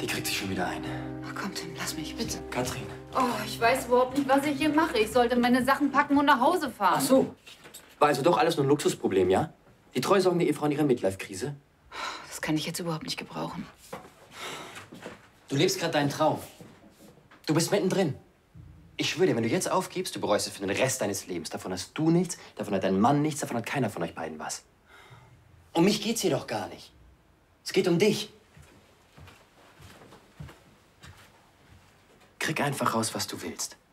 Die kriegt sich schon wieder ein. Ach komm, Tim, lass mich, bitte. Katrin. Oh, ich weiß überhaupt nicht, was ich hier mache. Ich sollte meine Sachen packen und nach Hause fahren. Ach so. War also doch alles nur ein Luxusproblem, ja? Die treusorgende Ehefrau in ihrer Midlife-Krise? Das kann ich jetzt überhaupt nicht gebrauchen. Du lebst gerade deinen Traum. Du bist mittendrin. Ich schwöre dir, wenn du jetzt aufgibst, du bereust es für den Rest deines Lebens. Davon hast du nichts, davon hat dein Mann nichts, davon hat keiner von euch beiden was. Um mich geht's hier doch gar nicht. Es geht um dich. Krieg einfach raus, was du willst.